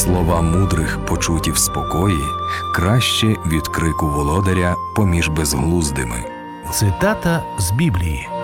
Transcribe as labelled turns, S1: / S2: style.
S1: Слова мудрих, почуті в спокої, краще від крику володаря поміж безглуздими.
S2: Цитата з Біблії.